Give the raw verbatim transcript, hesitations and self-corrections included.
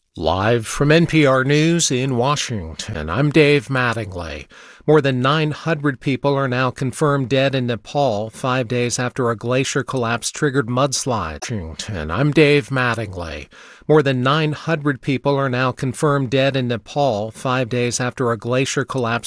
Live from N P R News in Washington, I'm Dave Mattingly. More than nine hundred people are now confirmed dead in Nepal five days after a glacier collapse triggered mudslides. And I'm Dave Mattingly. More than nine hundred people are now confirmed dead in Nepal five days after a glacier collapse